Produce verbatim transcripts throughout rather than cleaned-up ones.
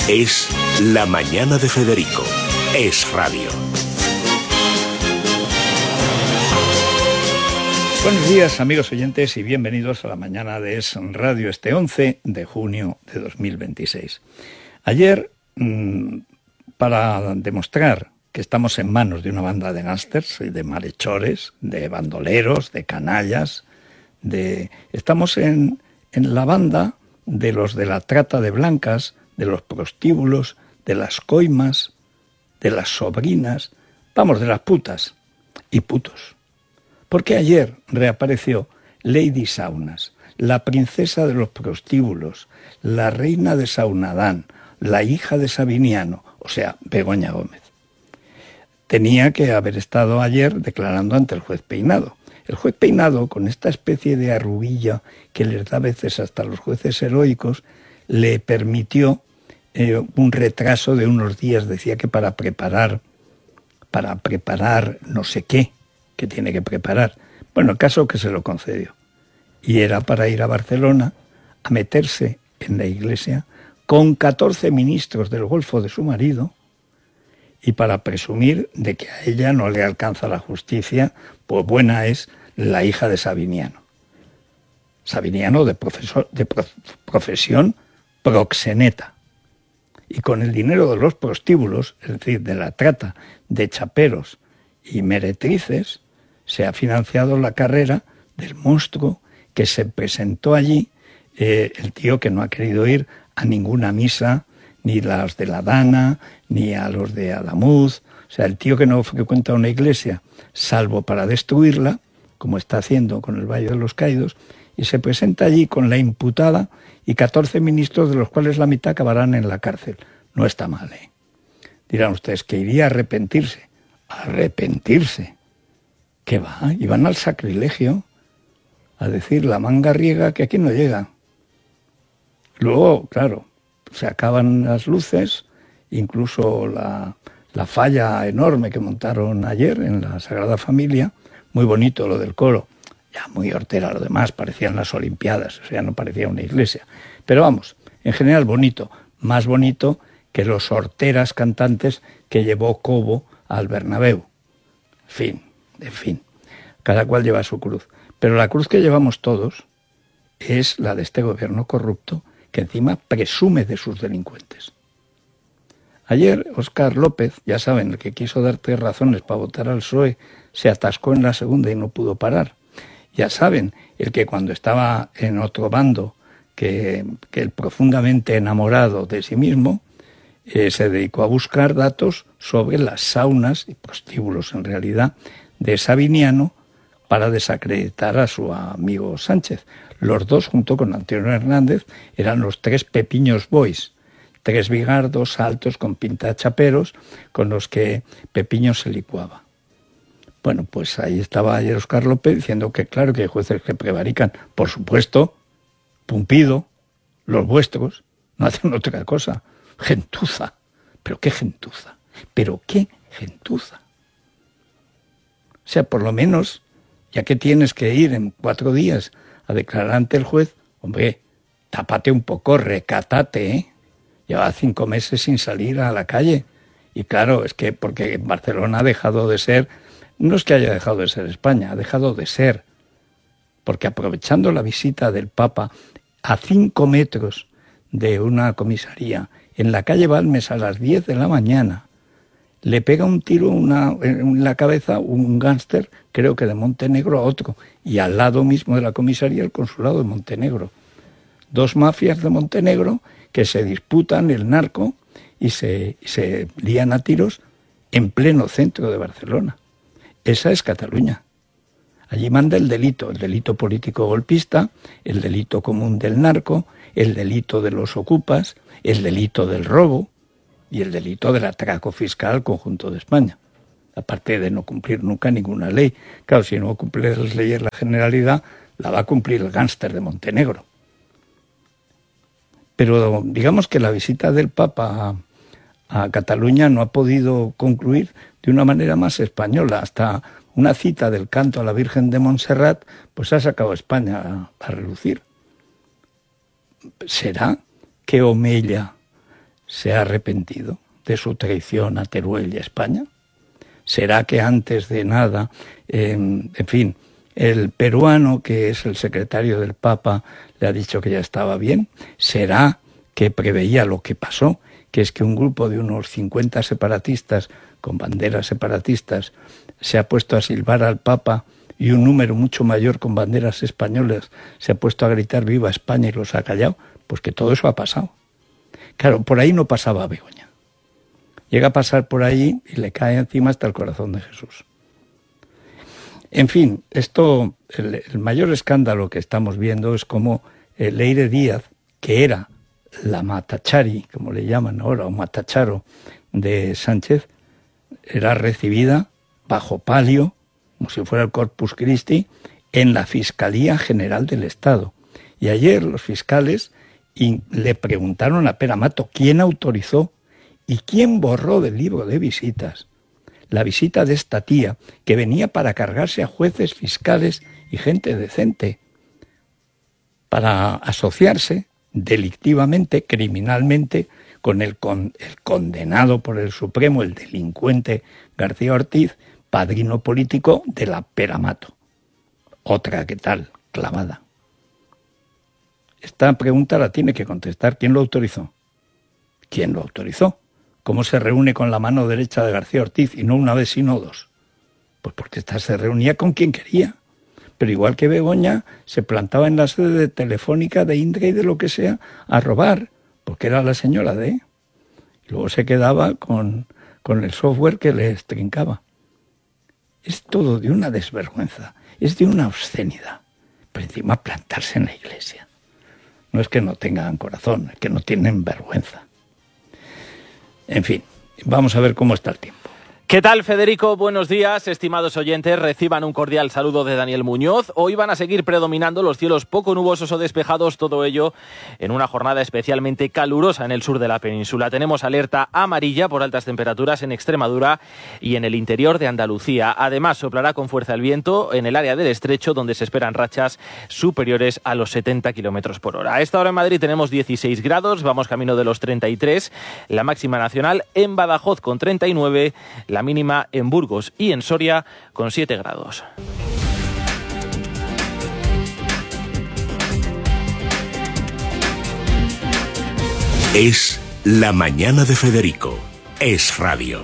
Es La Mañana de Federico. Es radio. Buenos días, amigos oyentes, y bienvenidos a La Mañana de Es Radio, este once de junio de dos mil veintiséis. Ayer, mmm, para demostrar que estamos en manos de una banda de gángsters, de malhechores, de bandoleros, de canallas, de estamos en, en la banda de los de la trata de blancas, de los prostíbulos, de las coimas, de las sobrinas, vamos, de las putas y putos. Porque ayer reapareció Lady Saunas, la princesa de los prostíbulos, la reina de Saunadán, la hija de Sabiniano, o sea, Begoña Gómez. Tenía que haber estado ayer declarando ante el juez Peinado. El juez Peinado, con esta especie de arrubilla que les da a veces hasta los jueces heroicos, le permitió eh, un retraso de unos días. Decía que para preparar, para preparar no sé qué, que tiene que preparar. Bueno, el caso que se lo concedió. Y era para ir a Barcelona a meterse en la iglesia con catorce ministros del Golfo de su marido y para presumir de que a ella no le alcanza la justicia, pues buena es la hija de Sabiniano. Sabiniano de, profesor, de profesión proxeneta. Y con el dinero de los prostíbulos, es decir, de la trata de chaperos y meretrices, se ha financiado la carrera del monstruo que se presentó allí, eh, el tío que no ha querido ir a ninguna misa, ni las de la Dana, ni a los de Adamuz, o sea, el tío que no frecuenta una iglesia, salvo para destruirla, como está haciendo con el Valle de los Caídos, y se presenta allí con la imputada y catorce ministros, de los cuales la mitad acabarán en la cárcel. No está mal, ¿eh? Dirán ustedes que iría a arrepentirse. ¿Arrepentirse? ¿Qué va? Iban al sacrilegio a decir la manga riega que aquí no llega. Luego, claro, se acaban las luces, incluso la, la falla enorme que montaron ayer en la Sagrada Familia, muy bonito lo del coro, ya muy hortera lo demás, parecían las Olimpiadas, o sea, no parecía una iglesia. Pero vamos, en general bonito, más bonito que los horteras cantantes que llevó Cobo al Bernabéu. En fin, en fin, cada cual lleva su cruz. Pero la cruz que llevamos todos es la de este gobierno corrupto que encima presume de sus delincuentes. Ayer Óscar López, ya saben, el que quiso dar tres razones para votar al P S O E, se atascó en la segunda y no pudo parar. Ya saben, el que cuando estaba en otro bando, que, que el profundamente enamorado de sí mismo, eh, se dedicó a buscar datos sobre las saunas y prostíbulos, en realidad, de Sabiniano, para desacreditar a su amigo Sánchez. Los dos, junto con Antonio Hernández, eran los tres Pepiños Boys, tres bigardos altos con pinta de chaperos, con los que Pepiño se licuaba. Bueno, pues ahí estaba ayer Óscar López diciendo que claro que hay jueces que prevarican. Por supuesto, Pumpido, los vuestros, no hacen otra cosa. Gentuza. ¿Pero qué gentuza? ¿Pero qué gentuza? O sea, por lo menos, ya que tienes que ir en cuatro días a declarar ante el juez, hombre, tápate un poco, recátate, ¿eh? Lleva cinco meses sin salir a la calle. Y claro, es que porque Barcelona ha dejado de ser, no es que haya dejado de ser España, ha dejado de ser. Porque aprovechando la visita del Papa a cinco metros de una comisaría, en la calle Balmes a las diez de la mañana, le pega un tiro una, en la cabeza un gángster, creo que de Montenegro, a otro, y al lado mismo de la comisaría el consulado de Montenegro. Dos mafias de Montenegro que se disputan el narco y se, se lían a tiros en pleno centro de Barcelona. Esa es Cataluña. Allí manda el delito, el delito político golpista, el delito común del narco, el delito de los ocupas, el delito del robo y el delito del atraco fiscal al conjunto de España. Aparte de no cumplir nunca ninguna ley. Claro, si no cumple las leyes la Generalidad, la va a cumplir el gángster de Montenegro. Pero digamos que la visita del Papa a, a Cataluña no ha podido concluir de una manera más española. Hasta una cita del canto a la Virgen de Montserrat, pues ha sacado a España a, a relucir. ¿Será que Omeya se ha arrepentido de su traición a Teruel y a España? ¿Será que antes de nada, eh, en fin, el peruano, que es el secretario del Papa, le ha dicho que ya estaba bien? ¿Será que preveía lo que pasó, que es que un grupo de unos cincuenta separatistas con banderas separatistas se ha puesto a silbar al Papa y un número mucho mayor con banderas españolas se ha puesto a gritar viva España y los ha callado? Pues que todo eso ha pasado. Claro, por ahí no pasaba Begoña. Llega a pasar por ahí y le cae encima hasta el corazón de Jesús. En fin, esto, el, el mayor escándalo que estamos viendo es cómo eh, Leire Díaz, que era la matachari, como le llaman ahora, o matacharo de Sánchez, era recibida bajo palio, como si fuera el Corpus Christi, en la Fiscalía General del Estado. Y ayer los fiscales y le preguntaron a Pere Mato quién autorizó y quién borró del libro de visitas la visita de esta tía, que venía para cargarse a jueces, fiscales y gente decente, para asociarse delictivamente, criminalmente, con el, con el condenado por el Supremo, el delincuente García Ortiz, padrino político de la Pere Mato. Otra que tal, clavada. Esta pregunta la tiene que contestar. ¿Quién lo autorizó? ¿Quién lo autorizó? ¿Cómo se reúne con la mano derecha de García Ortiz y no una vez sino dos? Pues porque esta se reunía con quien quería. Pero igual que Begoña, se plantaba en la sede de Telefónica, de Indra y de lo que sea, a robar, porque era la señora D. Y luego se quedaba con, con el software que le trincaba. Es todo de una desvergüenza, es de una obscenidad. Pero encima plantarse en la iglesia. No es que no tengan corazón, es que no tienen vergüenza. En fin, vamos a ver cómo está el tiempo. ¿Qué tal, Federico? Buenos días, estimados oyentes. Reciban un cordial saludo de Daniel Muñoz. Hoy van a seguir predominando los cielos poco nubosos o despejados, todo ello en una jornada especialmente calurosa en el sur de la península. Tenemos alerta amarilla por altas temperaturas en Extremadura y en el interior de Andalucía. Además, soplará con fuerza el viento en el área del Estrecho, donde se esperan rachas superiores a los setenta kilómetros por hora. A esta hora en Madrid tenemos dieciséis grados, vamos camino de los treinta y tres. La máxima nacional en Badajoz con treinta y nueve, la mínima en Burgos y en Soria con siete grados. Es La Mañana de Federico. Es radio.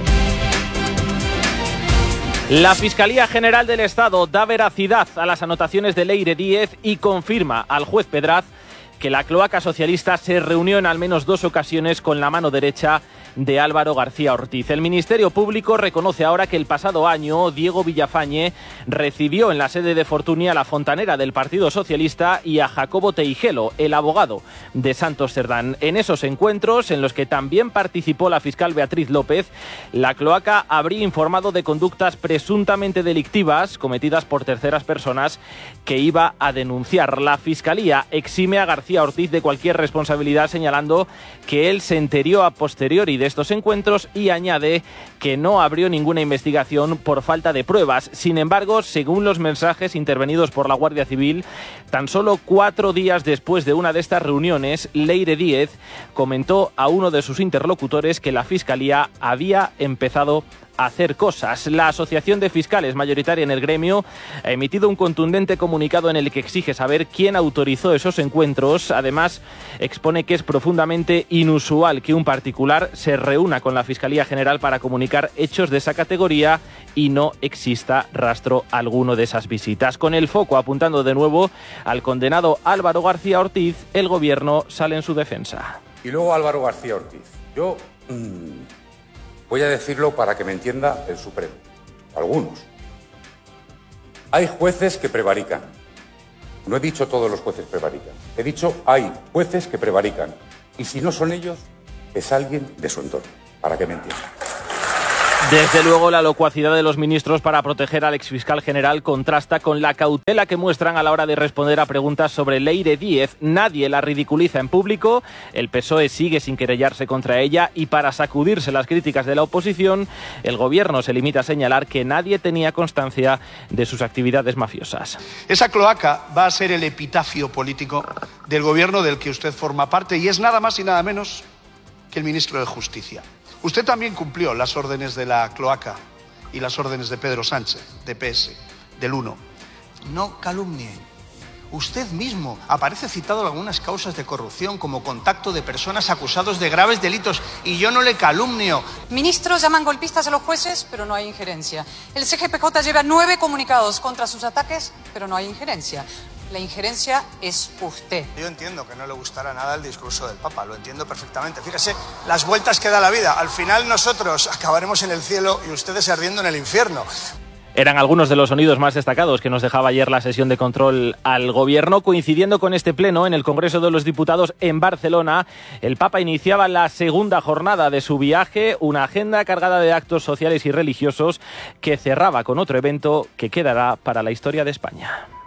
La Fiscalía General del Estado da veracidad a las anotaciones de Leire Díez y confirma al juez Pedraz que la cloaca socialista se reunió en al menos dos ocasiones con la mano derecha de Álvaro García Ortiz. El Ministerio Público reconoce ahora que el pasado año Diego Villafañe recibió en la sede de Fortuny a la fontanera del Partido Socialista y a Jacobo Teijelo, el abogado de Santos Cerdán. En esos encuentros, en los que también participó la fiscal Beatriz López, la cloaca habría informado de conductas presuntamente delictivas cometidas por terceras personas que iba a denunciar. La Fiscalía exime a García Ortiz de cualquier responsabilidad, señalando que él se enteró a posteriori de estos encuentros y añade que no abrió ninguna investigación por falta de pruebas. Sin embargo, según los mensajes intervenidos por la Guardia Civil, tan solo cuatro días después de una de estas reuniones, Leire Díez comentó a uno de sus interlocutores que la Fiscalía había empezado a hacer cosas. La Asociación de Fiscales, mayoritaria en el gremio, ha emitido un contundente comunicado en el que exige saber quién autorizó esos encuentros. Además, expone que es profundamente inusual que un particular se reúna con la Fiscalía General para comunicar hechos de esa categoría y no exista rastro alguno de esas visitas. Con el foco apuntando de nuevo al condenado Álvaro García Ortiz, el Gobierno sale en su defensa. Y luego Álvaro García Ortiz. Yo mmm, voy a decirlo para que me entienda el Supremo. Algunos. Hay jueces que prevarican. No he dicho todos los jueces prevarican. He dicho hay jueces que prevarican. Y si no son ellos, es alguien de su entorno. Para que me entiendan. Desde luego, la locuacidad de los ministros para proteger al exfiscal general contrasta con la cautela que muestran a la hora de responder a preguntas sobre Leire Díez. Nadie la ridiculiza en público, el P S O E sigue sin querellarse contra ella y para sacudirse las críticas de la oposición, el Gobierno se limita a señalar que nadie tenía constancia de sus actividades mafiosas. Esa cloaca va a ser el epitafio político del Gobierno del que usted forma parte y es nada más y nada menos que el ministro de Justicia. Usted también cumplió las órdenes de la cloaca y las órdenes de Pedro Sánchez, de P S, del uno. No calumnien. Usted mismo aparece citado en algunas causas de corrupción como contacto de personas acusados de graves delitos y yo no le calumnio. Ministros llaman golpistas a los jueces, pero no hay injerencia. El C G P J lleva nueve comunicados contra sus ataques, pero no hay injerencia. La injerencia es usted. Yo entiendo que no le gustará nada el discurso del Papa, lo entiendo perfectamente. Fíjese las vueltas que da la vida. Al final nosotros acabaremos en el cielo y ustedes ardiendo en el infierno. Eran algunos de los sonidos más destacados que nos dejaba ayer la sesión de control al Gobierno. Coincidiendo con este pleno en el Congreso de los Diputados en Barcelona, el Papa iniciaba la segunda jornada de su viaje, una agenda cargada de actos sociales y religiosos que cerraba con otro evento que quedará para la historia de España.